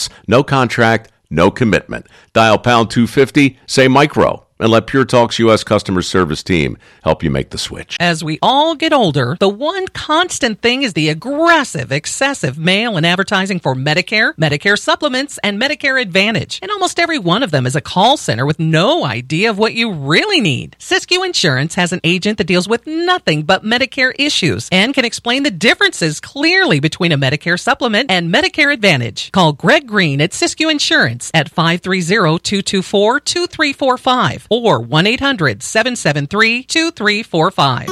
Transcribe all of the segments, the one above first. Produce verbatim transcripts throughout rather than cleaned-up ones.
plus. No contract, no commitment. Dial pound two fifty, say micro, and let Pure Talk's U S customer service team help you make the switch. As we all get older, the one constant thing is the aggressive, excessive mail and advertising for Medicare, Medicare supplements, and Medicare Advantage. And almost every one of them is a call center with no idea of what you really need. Siskiyou Insurance has an agent that deals with nothing but Medicare issues and can explain the differences clearly between a Medicare supplement and Medicare Advantage. Call Greg Green at Siskiyou Insurance at five three zero, two two four, two three four five. Or one eight hundred, seven seven three, two three four five.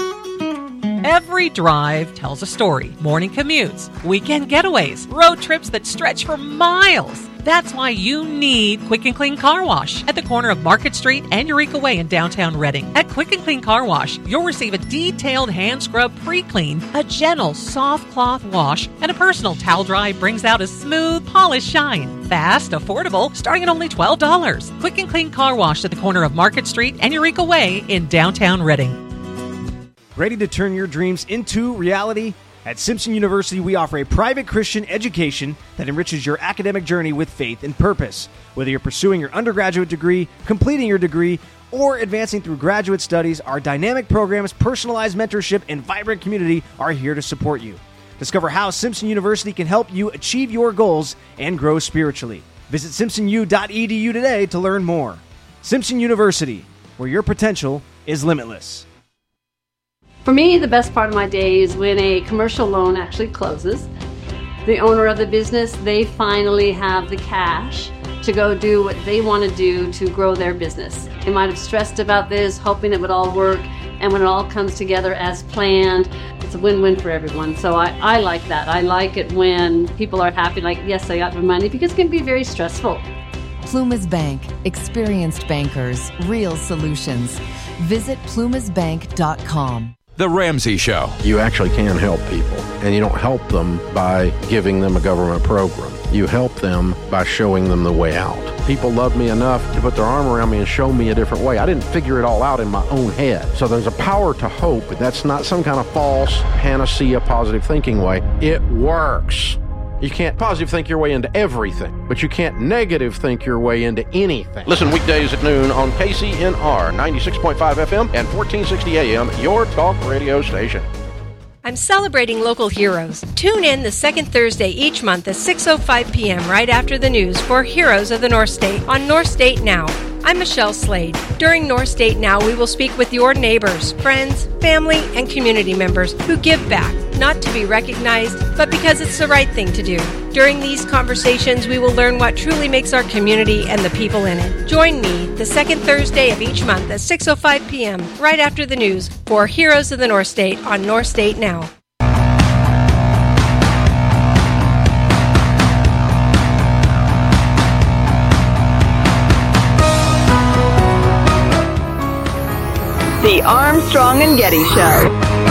Every drive tells a story. Morning commutes, weekend getaways, road trips that stretch for miles. That's why you need Quick and Clean Car Wash at the corner of Market Street and Eureka Way in downtown Reading. At Quick and Clean Car Wash, you'll receive a detailed hand scrub pre-clean, a gentle soft cloth wash, and a personal towel dry brings out a smooth, polished shine. Fast, affordable, starting at only twelve dollars. Quick and Clean Car Wash at the corner of Market Street and Eureka Way in downtown Reading. Ready to turn your dreams into reality? At Simpson University, we offer a private Christian education that enriches your academic journey with faith and purpose. Whether you're pursuing your undergraduate degree, completing your degree, or advancing through graduate studies, our dynamic programs, personalized mentorship, and vibrant community are here to support you. Discover how Simpson University can help you achieve your goals and grow spiritually. Visit simpson u dot e d u today to learn more. Simpson University, where your potential is limitless. For me, the best part of my day is when a commercial loan actually closes. The owner of the business, they finally have the cash to go do what they want to do to grow their business. They might have stressed about this, hoping it would all work, and when it all comes together as planned, it's a win-win for everyone. So I, I like that. I like it when people are happy, like, yes, I got my money, because it can be very stressful. Plumas Bank. Experienced bankers. Real solutions. Visit plumas bank dot com. The Ramsey Show. You actually can help people, and you don't help them by giving them a government program. You help them by showing them the way out. People love me enough to put their arm around me and show me a different way. I didn't figure it all out in my own head. So there's a power to hope. That's not some kind of false panacea positive thinking way. It works. You can't positive think your way into everything, but you can't negative think your way into anything. Listen weekdays at noon on K C N R ninety-six point five F M and fourteen sixty A M, your talk radio station. I'm celebrating local heroes. Tune in the second Thursday each month at six oh five p.m. right after the news for Heroes of the North State on North State Now. I'm Michelle Slade. During North State Now, we will speak with your neighbors, friends, family, and community members who give back, not to be recognized, but because it's the right thing to do. During these conversations, we will learn what truly makes our community and the people in it. Join me the second Thursday of each month at six oh five p.m. right after the news for Heroes of the North State on North State Now. The Armstrong and Getty Show.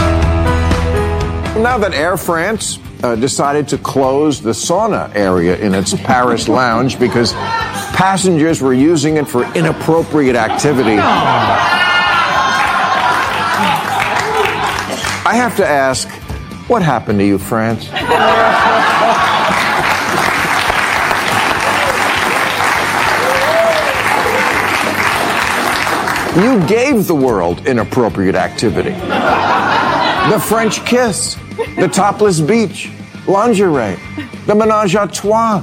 Now that Air France uh, decided to close the sauna area in its Paris lounge because passengers were using it for inappropriate activity, I have to ask, what happened to you, France? You gave the world inappropriate activity. The French kiss, the topless beach, lingerie, the menage a trois.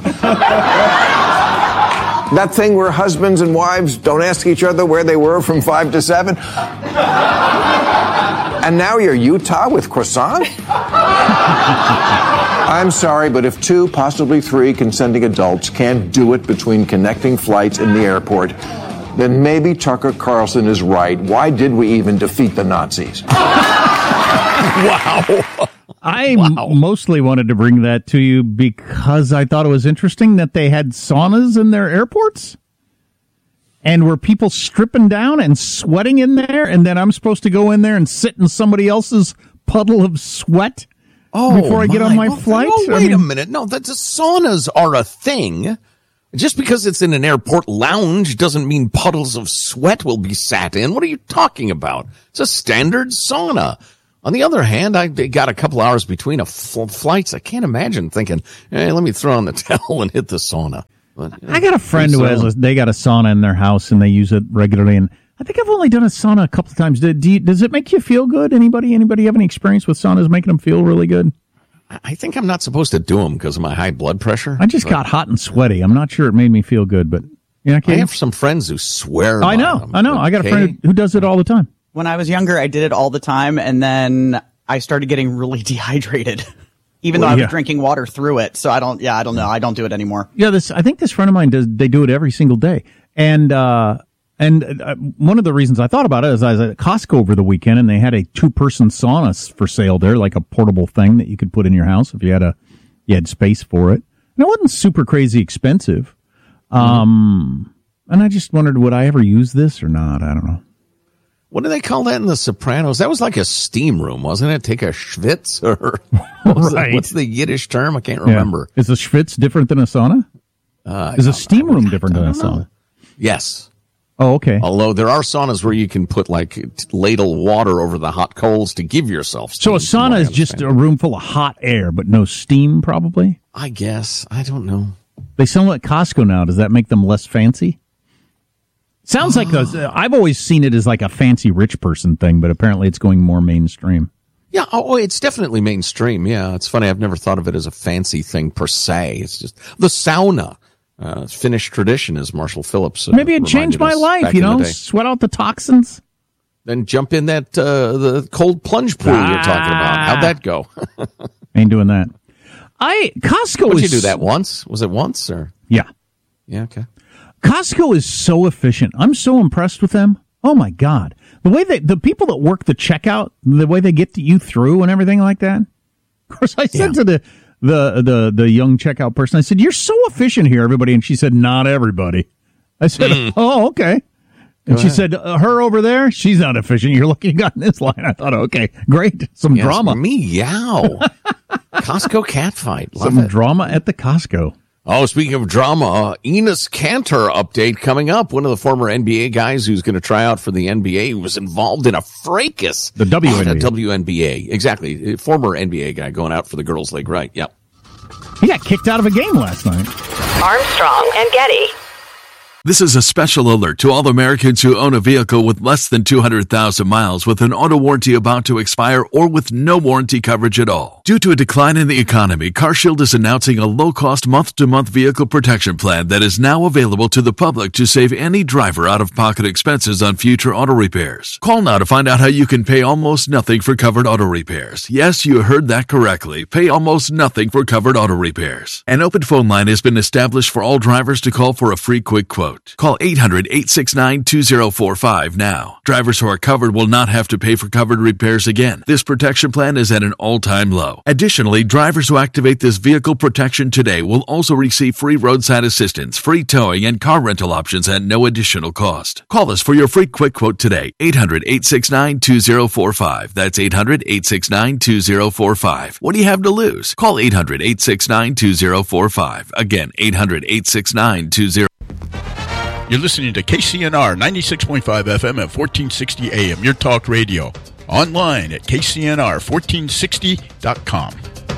That thing where husbands and wives don't ask each other where they were from five to seven. And now you're Utah with croissant? I'm sorry, but if two, possibly three consenting adults can't do it between connecting flights in the airport, then maybe Tucker Carlson is right. Why did we even defeat the Nazis? Wow. I wow. m- mostly wanted to bring that to you because I thought it was interesting that they had saunas in their airports. And were people stripping down and sweating in there? And then I'm supposed to go in there and sit in somebody else's puddle of sweat oh, before I my. get on my well, flight? Oh, wait I mean, a minute. No, that's a, saunas are a thing. Just because it's in an airport lounge doesn't mean puddles of sweat will be sat in. What are you talking about? It's a standard sauna. On the other hand, I got a couple hours between a fl- flights. I can't imagine thinking, hey, let me throw on the towel and hit the sauna. But, I got a friend who has a, they got a sauna in their house and they use it regularly. And I think I've only done a sauna a couple of times. Do, do you, does it make you feel good? Anybody? Anybody have any experience with saunas making them feel really good? I think I'm not supposed to do them because of my high blood pressure. I just but, got hot and sweaty. I'm not sure it made me feel good, but yeah, okay. I have some friends who swear. I know, them, I know. I got a friend who does it all the time. When I was younger, I did it all the time, and then I started getting really dehydrated, even well, though I was yeah. drinking water through it. So I don't, yeah, I don't know. I don't do it anymore. Yeah, this. I think this friend of mine does. They do it every single day, and uh, and uh, one of the reasons I thought about it is I was at Costco over the weekend, and they had a two-person sauna for sale there, like a portable thing that you could put in your house if you had a you had space for it. And it wasn't super crazy expensive. Um, mm-hmm. And I just wondered, would I ever use this or not? I don't know. What do they call that in The Sopranos? That was like a steam room, wasn't it? Take a schwitz or what was right. the, what's the Yiddish term? I can't remember. Yeah. Is a schwitz different than a sauna? Uh, Is a steam room different than a sauna? Know. Yes. Oh, okay. Although there are saunas where you can put like ladle water over the hot coals to give yourself steam. So a sauna is just a room full of hot air, but no steam, probably? I guess. I don't know. They sell them at Costco now. Does that make them less fancy? Sounds like a, I've always seen it as like a fancy rich person thing, but apparently it's going more mainstream. Yeah, oh, it's definitely mainstream. Yeah, it's funny. I've never thought of it as a fancy thing per se. It's just the sauna, uh, Finnish tradition, as Marshall Phillips. Uh, Maybe it changed my life. You know, sweat out the toxins. Then jump in that uh, the cold plunge pool ah. you're talking about. How'd that go? Ain't doing that. I Costco. Did is, you do that once? Was it once or? Yeah. Yeah. Okay. Costco is so efficient. I'm so impressed with them. Oh my God. The way they, the people that work the checkout, the way they get you through and everything like that. Of course, I said yeah. to the, the, the, the young checkout person, I said, you're so efficient here, everybody. And she said, not everybody. I said, mm. oh, okay. And Go she ahead. said, uh, her over there, she's not efficient. You're lucky you got in this line. I thought, okay, great. Some yes, drama. Meow. Costco catfight. Love Some it. drama at the Costco. Oh, speaking of drama, uh, Enes Kanter update coming up. One of the former N B A guys who's going to try out for the N B A who was involved in a fracas. The W N B A. The W N B A. Exactly. Former N B A guy going out for the girls' league. Right. Yep. He got kicked out of a game last night. Armstrong and Getty. This is a special alert to all Americans who own a vehicle with less than two hundred thousand miles with an auto warranty about to expire or with no warranty coverage at all. Due to a decline in the economy, CarShield is announcing a low-cost month-to-month vehicle protection plan that is now available to the public to save any driver out-of-pocket expenses on future auto repairs. Call now to find out how you can pay almost nothing for covered auto repairs. Yes, you heard that correctly. Pay almost nothing for covered auto repairs. An open phone line has been established for all drivers to call for a free quick quote. Call eight hundred, eight six nine, two zero four five now. Drivers who are covered will not have to pay for covered repairs again. This protection plan is at an all-time low. Additionally, drivers who activate this vehicle protection today will also receive free roadside assistance, free towing, and car rental options at no additional cost. Call us for your free quick quote today. eight hundred, eight six nine, two zero four five. That's eight hundred, eight six nine, two zero four five. What do you have to lose? Call eight hundred, eight six nine, two zero four five. Again, eight hundred, eight six nine, two zero four five. You're listening to K C N R ninety-six point five F M at fourteen sixty A M, your talk radio. Online at K C N R fourteen sixty dot com.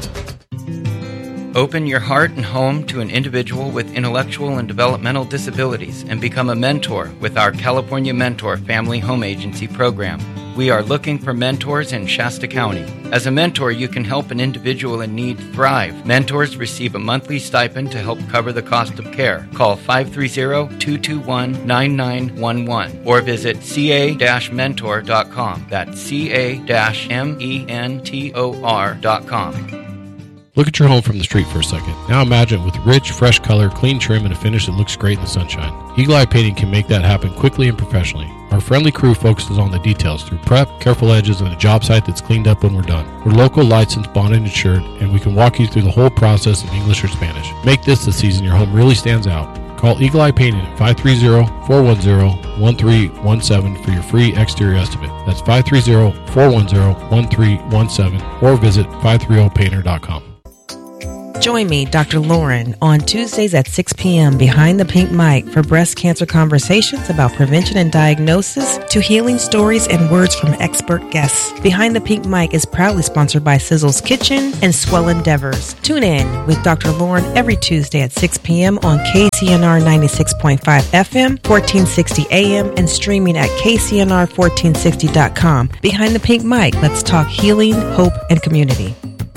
Open your heart and home to an individual with intellectual and developmental disabilities and become a mentor with our California Mentor Family Home Agency program. We are looking for mentors in Shasta County. As a mentor, you can help an individual in need thrive. Mentors receive a monthly stipend to help cover the cost of care. Call five three zero, two two one, nine nine one one or visit c a dash mentor dot com. That's c a dash mentor dot com. Look at your home from the street for a second. Now imagine it with rich, fresh color, clean trim, and a finish that looks great in the sunshine. Eagle Eye Painting can make that happen quickly and professionally. Our friendly crew focuses on the details through prep, careful edges, and a job site that's cleaned up when we're done. We're local, licensed, bonded, and insured, and we can walk you through the whole process in English or Spanish. Make this the season your home really stands out. Call Eagle Eye Painting at five three zero, four one zero, one three one seven for your free exterior estimate. That's five three zero, four one zero, one three one seven or visit five three zero painter dot com. Join me, Doctor Lauren, on Tuesdays at six p.m. behind the pink mic for breast cancer conversations about prevention and diagnosis to healing stories and words from expert guests. Behind the Pink Mic is proudly sponsored by Sizzle's Kitchen and Swell Endeavors. Tune in with Doctor Lauren every Tuesday at six p.m. on K C N R ninety-six point five F M, fourteen sixty A M, and streaming at K C N R fourteen sixty dot com. Behind the Pink Mic, let's talk healing, hope, and community.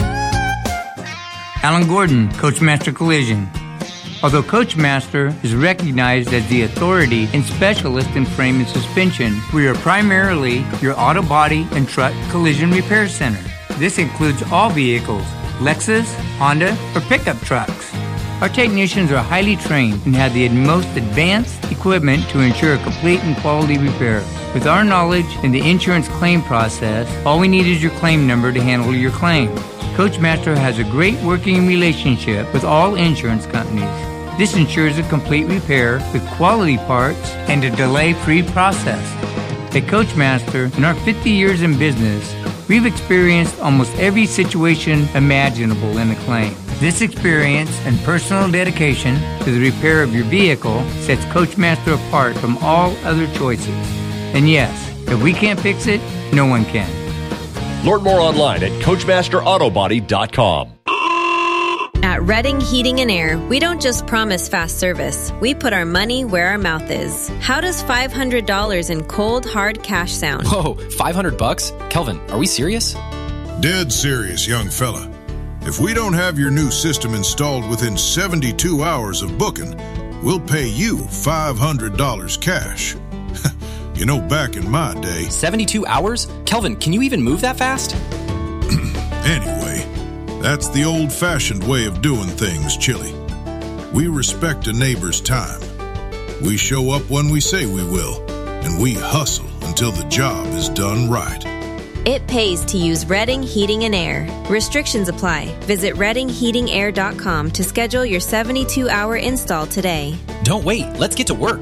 Alan Gordon, Coachmaster Collision. Although Coachmaster is recognized as the authority and specialist in frame and suspension, we are primarily your auto body and truck collision repair center. This includes all vehicles, Lexus, Honda, or pickup trucks. Our technicians are highly trained and have the most advanced equipment to ensure a complete and quality repair. With our knowledge in the insurance claim process, all we need is your claim number to handle your claim. Coachmaster has a great working relationship with all insurance companies. This ensures a complete repair with quality parts and a delay-free process. At Coachmaster, in our fifty years in business, we've experienced almost every situation imaginable in a claim. This experience and personal dedication to the repair of your vehicle sets Coachmaster apart from all other choices. And yes, if we can't fix it, no one can. Learn more online at Coachmaster Auto Body dot com. At Redding Heating and Air, we don't just promise fast service. We put our money where our mouth is. How does five hundred dollars in cold, hard cash sound? Whoa, five hundred bucks? Kelvin, are we serious? Dead serious, young fella. If we don't have your new system installed within seventy-two hours of booking, we'll pay you five hundred dollars cash. You know, back in my day... seventy-two hours? Kelvin, can you even move that fast? Anyway, that's the old-fashioned way of doing things, Chili. We respect a neighbor's time. We show up when we say we will, and we hustle until the job is done right. It pays to use Redding Heating and Air. Restrictions apply. Visit redding heating air dot com to schedule your seventy-two hour install today. Don't wait. Let's get to work.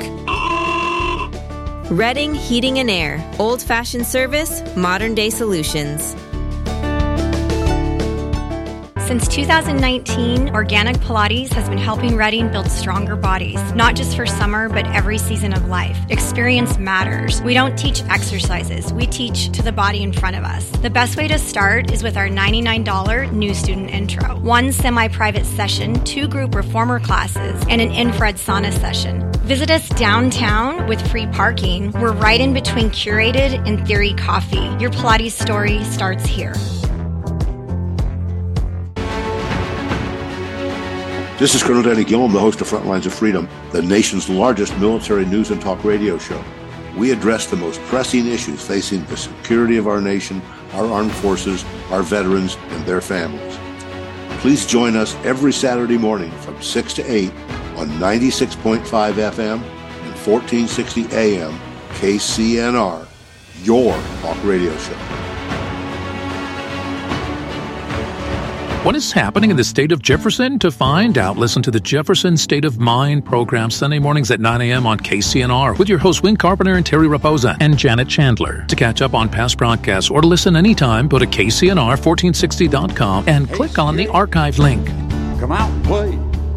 Redding Heating and Air. Old-fashioned service, modern-day solutions. Since two thousand nineteen, Organic Pilates has been helping Redding build stronger bodies, not just for summer, but every season of life. Experience matters. We don't teach exercises. We teach to the body in front of us. The best way to start is with our ninety-nine dollars new student intro. One semi-private session, two group reformer classes, and an infrared sauna session. Visit us downtown with free parking. We're right in between Curated and Theory Coffee. Your Pilates story starts here. This is Colonel Danny Gillum, the host of Frontlines of Freedom, the nation's largest military news and talk radio show. We address the most pressing issues facing the security of our nation, our armed forces, our veterans, and their families. Please join us every Saturday morning from six to eight on ninety-six point five F M and fourteen sixty A M K C N R, your talk radio show. What is happening in the state of Jefferson? To find out, listen to the Jefferson State of Mind program Sunday mornings at nine a.m. on K C N R with your hosts Win Carpenter and Terry Raposa and Janet Chandler. To catch up on past broadcasts or to listen anytime, go to K C N R fourteen sixty dot com and click on the archive link. Come out and play.